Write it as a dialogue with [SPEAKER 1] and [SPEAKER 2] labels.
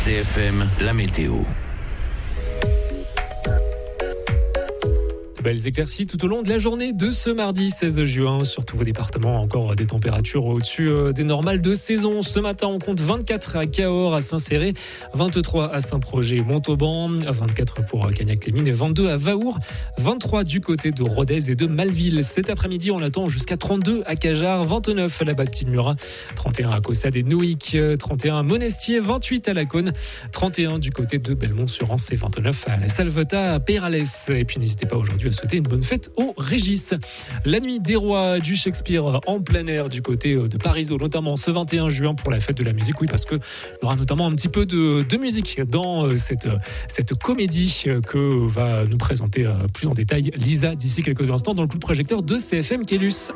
[SPEAKER 1] CFM, la météo.
[SPEAKER 2] Belles éclaircies tout au long de la journée de ce mardi 16 juin. Sur tous vos départements, encore des températures au-dessus des normales de saison. Ce matin, on compte 24 à Cahors, à Saint-Céré, 23 à Saint-Projet, Montauban, 24 pour Cagnac-les-Mines et 22 à Vaours, 23 du côté de Rodez et de Malville. Cet après-midi, on attend jusqu'à 32 à Cajarc, 29 à la Bastille-Murat, 31 à Caussade et Nouic, 31 à Monestier, 28 à Laconne, 31 du côté de Belmont-sur-Anse et 29 à la Salvetat à Péralès. Et puis n'hésitez pas aujourd'hui à souhaiter une bonne fête au Régis. La nuit des rois du Shakespeare en plein air du côté de Parisot, notamment ce 21 juin pour la fête de la musique. Oui, parce qu'il y aura notamment un petit peu de musique dans cette comédie que va nous présenter plus en détail Lisa d'ici quelques instants dans le coup de projecteur de CFM Kélus.